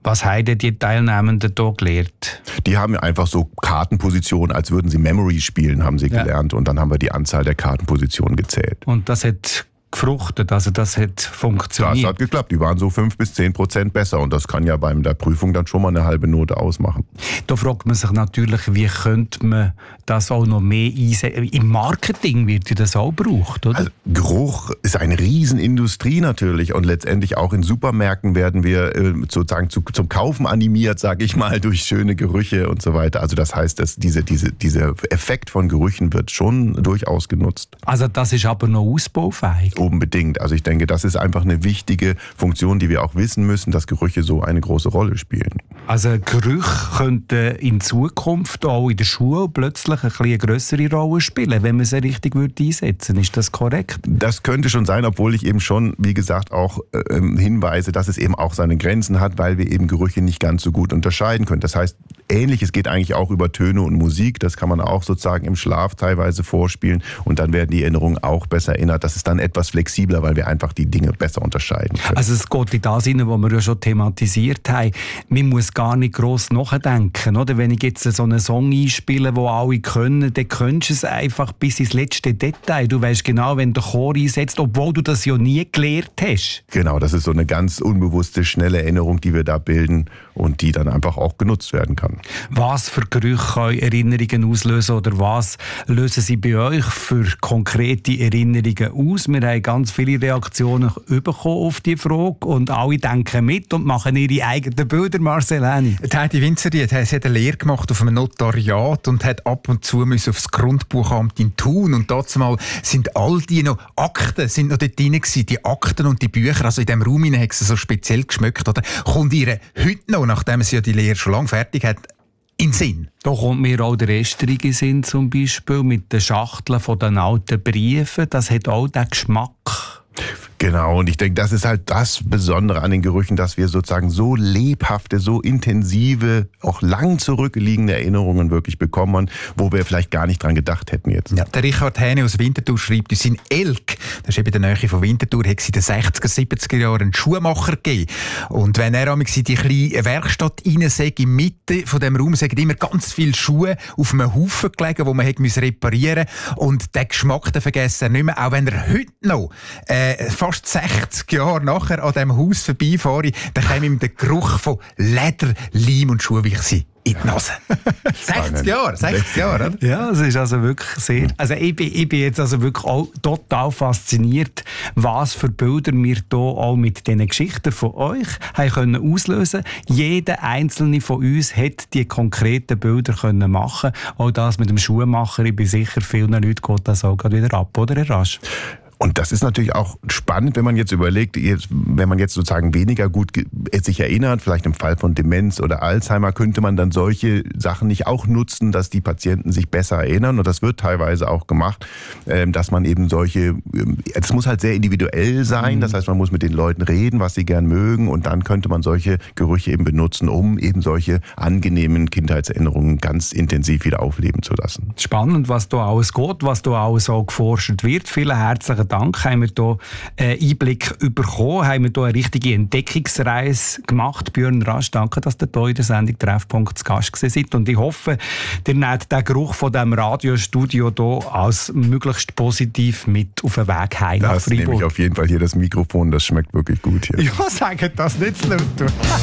Was haben denn die Teilnehmenden hier gelernt? Die haben einfach so Kartenpositionen, als würden sie Memory spielen, haben sie gelernt. Und dann haben wir die Anzahl der Kartenpositionen gezählt. Und das hat gefruchtet, also das hat funktioniert? Das hat geklappt, die waren so 5-10% besser und das kann ja bei der Prüfung dann schon mal eine halbe Note ausmachen. Da fragt man sich natürlich, wie könnte man das auch noch mehr einsetzen? Im Marketing wird ja das auch gebraucht, oder? Also, Geruch ist eine Riesenindustrie natürlich und letztendlich auch in Supermärkten werden wir sozusagen zum Kaufen animiert, sage ich mal, durch schöne Gerüche und so weiter. Also das heißt, dass dieser Effekt von Gerüchen wird schon durchaus genutzt. Also das ist aber noch ausbaufähig? Unbedingt. Also ich denke, das ist einfach eine wichtige Funktion, die wir auch wissen müssen, dass Gerüche so eine große Rolle spielen. Also Gerüche könnten in Zukunft auch in der Schule plötzlich eine grössere Rolle spielen, wenn man sie richtig einsetzen würde. Ist das korrekt? Das könnte schon sein, obwohl ich eben schon, wie gesagt, auch hinweise, dass es eben auch seine Grenzen hat, weil wir eben Gerüche nicht ganz so gut unterscheiden können. Das heißt, Ähnliches geht eigentlich auch über Töne und Musik. Das kann man auch sozusagen im Schlaf teilweise vorspielen und dann werden die Erinnerungen auch besser erinnert. Das ist dann etwas flexibler, weil wir einfach die Dinge besser unterscheiden können. Also es geht in das hinein, was wir ja schon thematisiert haben. Man muss gar nicht gross nachdenken. Oder? Wenn ich jetzt so einen Song einspiele, den alle können, dann kennst du es einfach bis ins letzte Detail. Du weißt genau, wenn der Chor einsetzt, obwohl du das ja nie gelernt hast. Genau, das ist so eine ganz unbewusste, schnelle Erinnerung, die wir da bilden und die dann einfach auch genutzt werden kann. Was für Gerüche können Erinnerungen auslösen oder was lösen sie bei euch für konkrete Erinnerungen aus? Wir haben ganz viele Reaktionen bekommen auf diese Frage und alle denken mit und machen ihre eigenen Bilder, Marcel Häni. Heidi Winzerried hat eine Lehre gemacht auf einem Notariat und hat ab und zu aufs Grundbuchamt in Thun und dazumal sind all die noch Akten sind noch dort drin gewesen, die Akten und die Bücher, also in diesem Raum hat sie so speziell geschmeckt, oder? Kommt ihr heute noch, nachdem sie ja die Lehre schon lange fertig hat, in Sinn? Da kommt mir auch der Estrige Sinn zum Beispiel mit den Schachteln von den alten Briefen. Das hat auch den Geschmack. Genau, und ich denke, das ist halt das Besondere an den Gerüchen, dass wir sozusagen so lebhafte, so intensive, auch lang zurückliegende Erinnerungen wirklich bekommen, wo wir vielleicht gar nicht dran gedacht hätten jetzt. Ja, der Richard Hähne aus Winterthur schreibt uns in Elk, das ist eben in der Nähe von Winterthur, hat es in den 60er, 70er Jahren einen Schuhmacher gegeben. Und wenn er in die kleine Werkstatt rein sei, in der Mitte von dem Raum, sind immer ganz viele Schuhe auf einem Haufen gelegen, die man reparieren musste. Und den Geschmack den vergisst er nicht mehr, auch wenn er heute noch fast 60 Jahre nachher an diesem Haus vorbeifahre, dann käme ihm der Geruch von Leder, Leim und Schuhwichse in die Nase. 60 Jahre, oder? Ja, es ist also wirklich sehr... Also ich bin jetzt also wirklich auch total fasziniert, was für Bilder wir hier auch mit diesen Geschichten von euch haben können auslösen. Jeder einzelne von uns hat die konkreten Bilder können machen. Auch das mit dem Schuhmacher, ich bin sicher, vielen Leuten geht das auch gerade wieder ab, oder Herr Rasch? Und das ist natürlich auch spannend, wenn man jetzt überlegt, wenn man jetzt sozusagen weniger gut sich erinnert, vielleicht im Fall von Demenz oder Alzheimer, könnte man dann solche Sachen nicht auch nutzen, dass die Patienten sich besser erinnern. Und das wird teilweise auch gemacht, dass man eben solche, es muss halt sehr individuell sein, das heißt, man muss mit den Leuten reden, was sie gern mögen und dann könnte man solche Gerüche eben benutzen, um eben solche angenehmen Kindheitserinnerungen ganz intensiv wieder aufleben zu lassen. Spannend, was da alles geht, was da alles auch geforscht wird. Vielen herzlichen Dank, haben wir hier Einblick bekommen, haben wir hier eine richtige Entdeckungsreise gemacht. Björn Rasch, danke, dass ihr hier in der Sendung Treffpunkt zu Gast seid. Und ich hoffe, ihr nehmt den Geruch von diesem Radiostudio hier als möglichst positiv mit auf den Weg heim nach Freiburg. Das nehme ich auf jeden Fall hier das Mikrofon, das schmeckt wirklich gut hier. Ja, sagt das nicht zu laut.